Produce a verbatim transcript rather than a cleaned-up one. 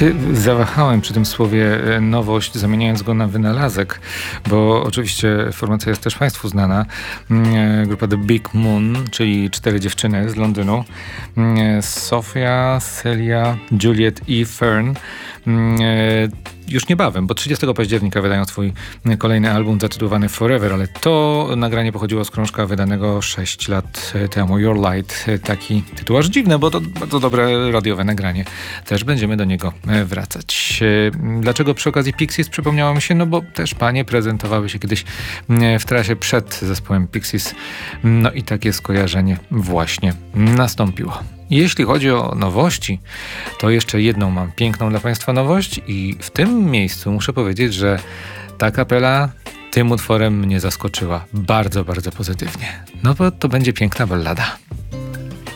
się zawahałem przy tym słowie nowość, zamieniając go na wynalazek, bo oczywiście formacja jest też Państwu znana. Grupa The Big Moon, czyli cztery dziewczyny z Londynu. Sofia, Celia, Juliet i Fern. Już niebawem, bo trzydziestego października wydają swój kolejny album zatytułowany Forever, ale to nagranie pochodziło z krążka wydanego sześć lat temu, Your Light. Taki tytuł aż dziwne, bo to bardzo dobre radiowe nagranie. Też będziemy do niego wracać. Dlaczego przy okazji Pixies przypomniało mi się? No bo też panie prezentowały się kiedyś w trasie przed zespołem Pixies. No i takie skojarzenie właśnie nastąpiło. Jeśli chodzi o nowości, to jeszcze jedną mam piękną dla Państwa nowość i w tym miejscu muszę powiedzieć, że ta kapela tym utworem mnie zaskoczyła bardzo, bardzo pozytywnie. No bo to będzie piękna ballada.